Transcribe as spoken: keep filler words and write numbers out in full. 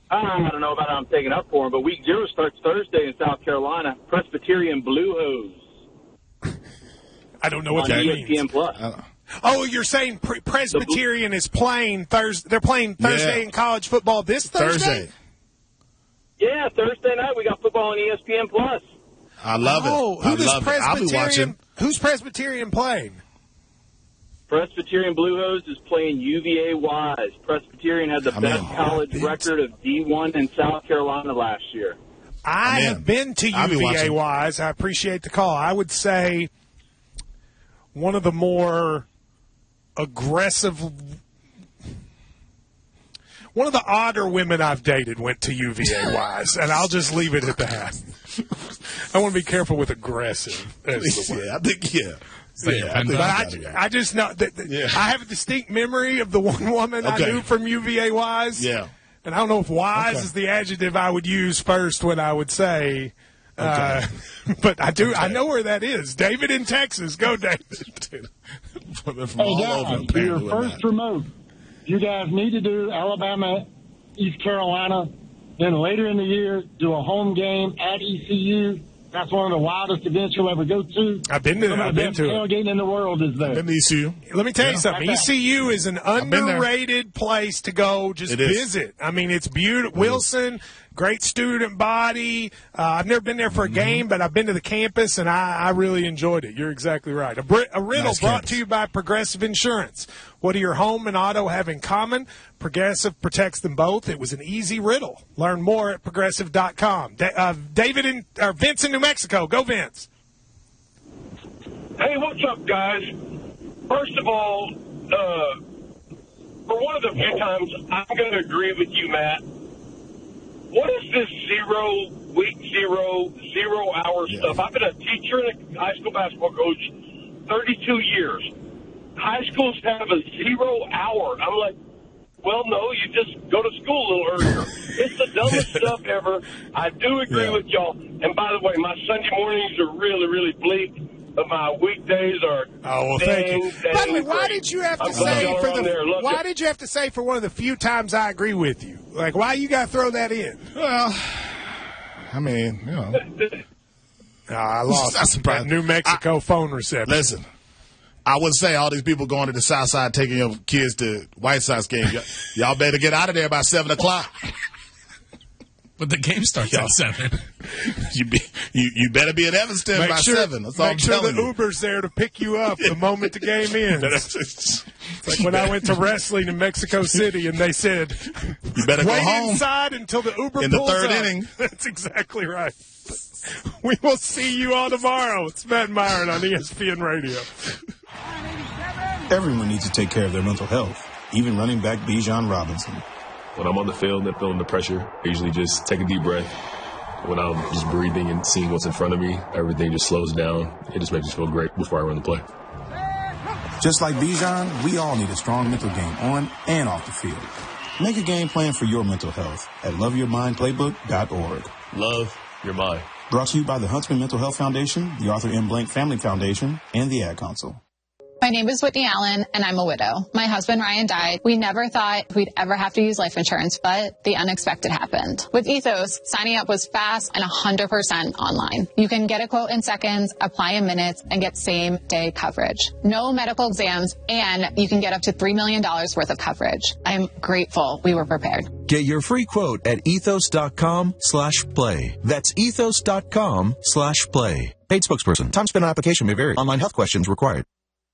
I don't know about how I'm taking up for him, but week zero starts Thursday in South Carolina. Presbyterian Blue Hose. I don't know what on that E S P N means. Plus. Uh, oh, you're saying pre- Presbyterian is playing Thursday? They're playing Thursday Yeah. in college football this Thursday? Thursday. Yeah, Thursday night we got football on E S P N Plus. I love oh, it. Who I does love it. I'll be Presbyterian? watching. Who's Presbyterian playing? Presbyterian Blue Hose is playing U V A Wise. Presbyterian had the I'm best in. college Been record of D one in South Carolina last year. I I'm have in. been to I'll be U V A watching. Wise. I appreciate the call. I would say one of the more aggressive, one of the odder women I've dated went to U V A Wise, and I'll just leave it at that. I want to be careful with aggressive. That's the word. Yeah, I think, yeah. Yeah, I think But I, I got it. I just know that, that Yeah. I have a distinct memory of the one woman Okay. I knew from U V A Wise. Yeah. And I don't know if wise Okay. is the adjective I would use first when I would say. Uh, but I do. I know where that is. David in Texas. Go, David. From Hey, all guys, over, for your apparently, first remote, you guys need to do Alabama, East Carolina. Then later in the year, do a home game at E C U. That's one of the wildest events you'll ever go to. I've been to. Some of I've the been best to it. tailgating in the world is there. Been to E C U. Let me tell you Yeah. something. E C U is an been there. underrated place to go. Just It is. visit. I mean, it's beautiful. Wilson, great student body. Uh, I've never been there for a Mm-hmm. game, but I've been to the campus, and I, I really enjoyed it. You're exactly right. A, br- a riddle Nice brought campus. to you by Progressive Insurance. What do your home and auto have in common? Progressive protects them both. It was an easy riddle. Learn more at progressive dot com. Da- uh, David in, or Vince in New Mexico. Go, Vince. Hey, what's up, guys? First of all, uh, for one of the few times, I'm going to agree with you, Matt. What is this zero, week zero, zero hour Yeah. stuff? I've been a teacher and a high school basketball coach thirty-two years. High schools have a zero hour. I'm like, well, no, you just go to school a little earlier. It's the dumbest stuff ever. I do agree Yeah. with y'all. And by the way, my Sunday mornings are really, really bleak, but my weekdays are Oh, well, thank you. dang, dang By the way, why great. did you have to I'm glad say y'all for are on there. the Look, why did you have to say for one of the few times I agree with you? Like, why you got to throw that in? Well, I mean, you know. Oh, I lost That's that surprising. New Mexico phone reception. Listen, I would say all these people going to the South Side taking your kids to White Sox games. Y- y'all better get out of there by seven o'clock. But the game starts Yo. at seven. You be, you you better be in Evanston Make by sure, seven. That's all make I'm sure telling the you. Uber's there to pick you up the moment the game ends. It's like when I went to wrestling in Mexico City and they said, You better go wait home. inside until the Uber In the pulls third up." inning. That's exactly right. We will see you all tomorrow. It's Matt Myron on E S P N Radio. Everyone needs to take care of their mental health, even running back Bijan Robinson. When I'm on the field and feeling the pressure, I usually just take a deep breath. When I'm just breathing and seeing what's in front of me, everything just slows down. It just makes me feel great before I run the play. Just like Bijan, we all need a strong mental game on and off the field. Make a game plan for your mental health at love your mind playbook dot org. Love your mind. Brought to you by the Huntsman Mental Health Foundation, the Arthur M. Blank Family Foundation, and the Ad Council. My name is Whitney Allen, and I'm a widow. My husband, Ryan, died. We never thought we'd ever have to use life insurance, but the unexpected happened. With Ethos, signing up was fast and one hundred percent online. You can get a quote in seconds, apply in minutes, and get same-day coverage. No medical exams, and you can get up to three million dollars worth of coverage. I'm grateful we were prepared. Get your free quote at ethos.com slash play. That's ethos.com slash play. Paid spokesperson. Time spent on application may vary. Online health questions required.